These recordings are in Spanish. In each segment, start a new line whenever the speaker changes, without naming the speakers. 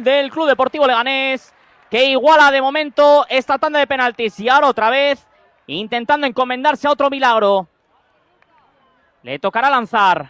del Club Deportivo Leganés, que iguala de momento esta tanda de penaltis. Y ahora otra vez intentando encomendarse a otro milagro. Le tocará lanzar.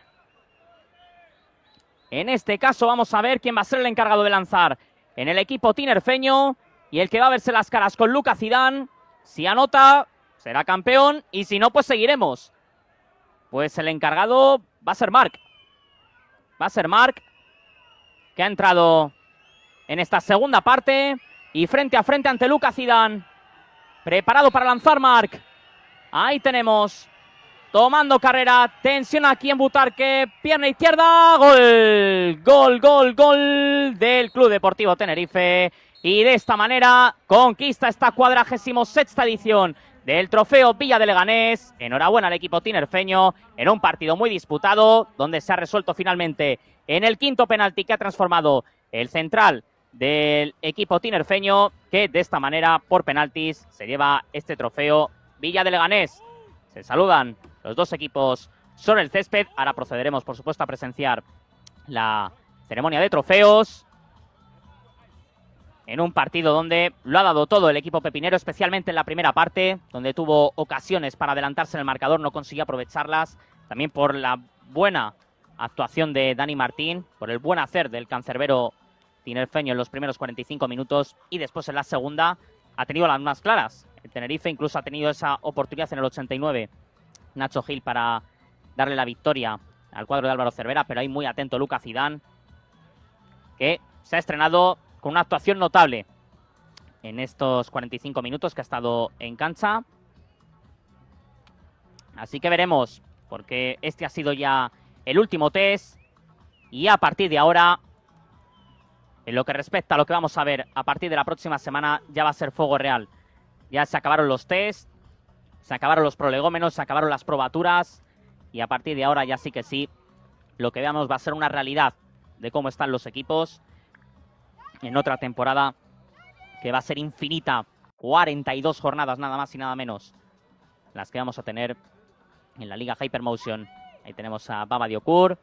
En este caso vamos a ver quién va a ser el encargado de lanzar en el equipo tinerfeño y el que va a verse las caras con Lucas Zidane. Si anota, será campeón, y si no, pues seguiremos. Pues el encargado va a ser Marc. Va a ser Marc, que ha entrado en esta segunda parte y frente a frente ante Lucas Zidane. Preparado para lanzar Marc. Ahí tenemos, tomando carrera, tensión aquí en Butarque, pierna izquierda, gol, gol, gol, gol del Club Deportivo Tenerife. Y de esta manera conquista esta 46ª edición del Trofeo Villa de Leganés. Enhorabuena al equipo tinerfeño en un partido muy disputado, donde se ha resuelto finalmente en el quinto penalti que ha transformado el central del equipo tinerfeño, que de esta manera, por penaltis, se lleva este Trofeo Villa de Leganés. Se saludan los dos equipos sobre el césped. Ahora procederemos, por supuesto, a presenciar la ceremonia de trofeos en un partido donde lo ha dado todo el equipo pepinero, especialmente en la primera parte, donde tuvo ocasiones para adelantarse en el marcador, no consiguió aprovecharlas. También por la buena actuación de Dani Martín, por el buen hacer del cancerbero tinerfeño en los primeros 45 minutos, y después en la segunda ha tenido las más claras. El Tenerife incluso ha tenido esa oportunidad en el 89, Nacho Gil, para darle la victoria al cuadro de Álvaro Cervera, pero ahí muy atento Lucas Zidane, que se ha estrenado con una actuación notable en estos 45 minutos que ha estado en cancha. Así que veremos, porque este ha sido ya el último test, y a partir de ahora, en lo que respecta a lo que vamos a ver a partir de la próxima semana, ya va a ser fuego real. Ya se acabaron los test, se acabaron los prolegómenos, se acabaron las probaturas, y a partir de ahora ya sí que sí, lo que veamos va a ser una realidad de cómo están los equipos en otra temporada que va a ser infinita. 42 jornadas nada más y nada menos las que vamos a tener en la Liga Hypermotion. Ahí tenemos a Baba Diokur.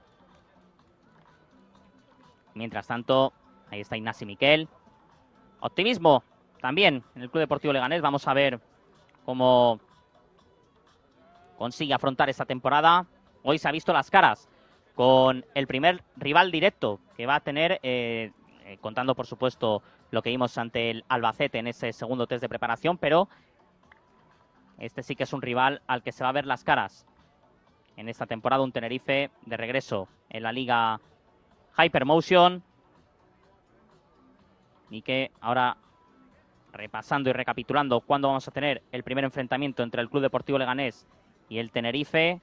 Mientras tanto, ahí está Ignasi Miquel. Optimismo también en el Club Deportivo Leganés. Vamos a ver cómo consigue afrontar esta temporada. Hoy se ha visto las caras con el primer rival directo que va a tener, contando por supuesto lo que vimos ante el Albacete en ese segundo test de preparación, pero este sí que es un rival al que se va a ver las caras en esta temporada. Un Tenerife de regreso en la Liga Hypermotion, y que ahora, repasando y recapitulando cuándo vamos a tener el primer enfrentamiento entre el Club Deportivo Leganés y el Tenerife,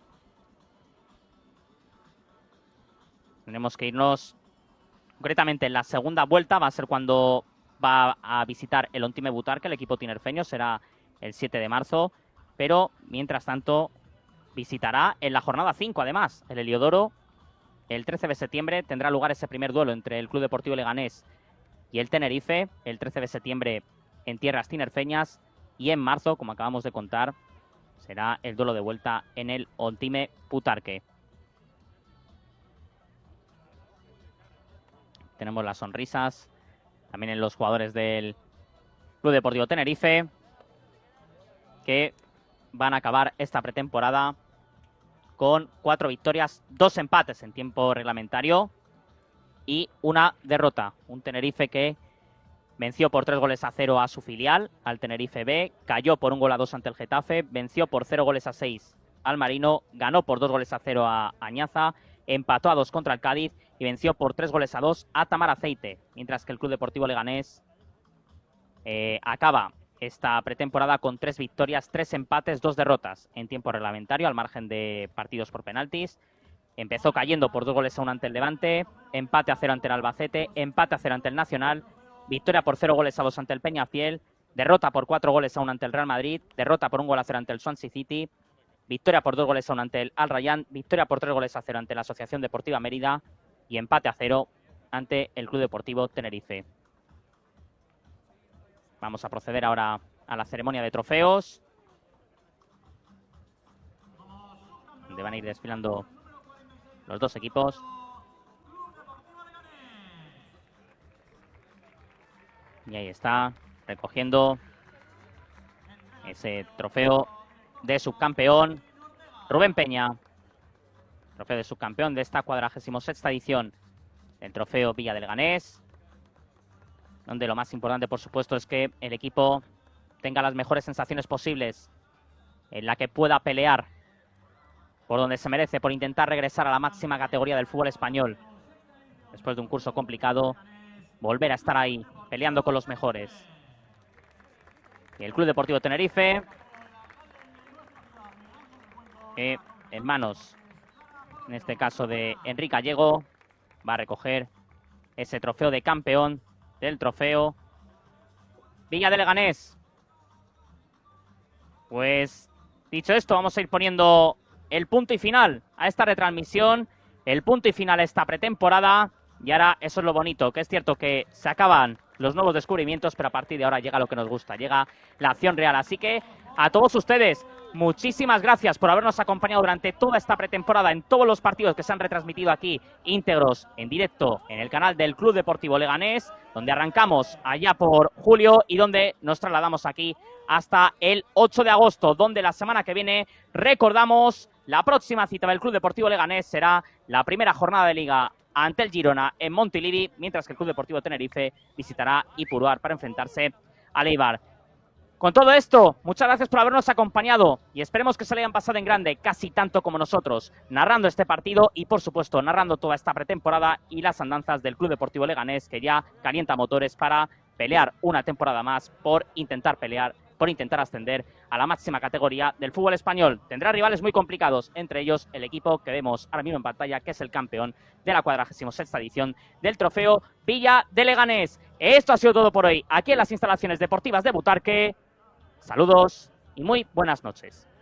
tenemos que irnos concretamente en la segunda vuelta. Va a ser cuando va a visitar el Ontime Butarque, el equipo tinerfeño, será el 7 de marzo, pero mientras tanto visitará en la jornada 5 además el Heliodoro. El 13 de septiembre tendrá lugar ese primer duelo entre el Club Deportivo Leganés y el Tenerife, el 13 de septiembre en tierras tinerfeñas, y en marzo, como acabamos de contar, será el duelo de vuelta en el Ontime Butarque. Tenemos las sonrisas también en los jugadores del Club Deportivo Tenerife, que van a acabar esta pretemporada con 4 victorias, 2 empates en tiempo reglamentario y una derrota. Un Tenerife que venció por 3-0 a su filial, al Tenerife B, cayó por 1-2 ante el Getafe, venció por 0-6 al Marino, ganó por 2-0 a Añaza, empató a 2 contra el Cádiz y venció por 3-2 a Tamaraceite, mientras que el Club Deportivo Leganés acaba esta pretemporada con 3 victorias, 3 empates, 2 derrotas en tiempo reglamentario, al margen de partidos por penaltis. Empezó cayendo por 2-1 ante el Levante, empate a 0 ante el Albacete, empate a 0 ante el Nacional, victoria por 0-2 ante el Peñafiel, derrota por 4-1 ante el Real Madrid, derrota por 1-0 ante el Swansea City, victoria por 2-1 ante el Al Rayyan, victoria por 3-0 ante la Asociación Deportiva Mérida y empate a 0 ante el Club Deportivo Tenerife. Vamos a proceder ahora a la ceremonia de trofeos, donde van a ir desfilando los dos equipos. Y ahí está, recogiendo ese trofeo de subcampeón. Rubén Peña, trofeo de subcampeón de esta 46ª edición del trofeo Villa de Leganés, donde lo más importante, por supuesto, es que el equipo tenga las mejores sensaciones posibles, en la que pueda pelear por donde se merece, por intentar regresar a la máxima categoría del fútbol español. Después de un curso complicado, volver a estar ahí, peleando con los mejores. Y el Club Deportivo Tenerife, en manos, en este caso de Enrique Gallego, va a recoger ese trofeo de campeón del trofeo Villa de Leganés. Pues dicho esto, vamos a ir poniendo el punto y final a esta retransmisión, el punto y final a esta pretemporada. Y ahora eso es lo bonito, que es cierto que se acaban los nuevos descubrimientos, pero a partir de ahora llega lo que nos gusta, llega la acción real. Así que a todos ustedes, muchísimas gracias por habernos acompañado durante toda esta pretemporada en todos los partidos que se han retransmitido aquí, íntegros, en directo, en el canal del Club Deportivo Leganés, donde arrancamos allá por julio y donde nos trasladamos aquí hasta el 8 de agosto, donde la semana que viene, recordamos, la próxima cita del Club Deportivo Leganés será la primera jornada de Liga ante el Girona en Montilivi, mientras que el Club Deportivo Tenerife visitará Ipuruar para enfrentarse al Eibar. Con todo esto, muchas gracias por habernos acompañado y esperemos que se le hayan pasado en grande, casi tanto como nosotros, narrando este partido y, por supuesto, narrando toda esta pretemporada y las andanzas del Club Deportivo Leganés, que ya calienta motores para pelear una temporada más por intentar ascender a la máxima categoría del fútbol español. Tendrá rivales muy complicados, entre ellos el equipo que vemos ahora mismo en pantalla, que es el campeón de la 46ª edición del trofeo Villa de Leganés. Esto ha sido todo por hoy, aquí en las instalaciones deportivas de Butarque. Saludos y muy buenas noches.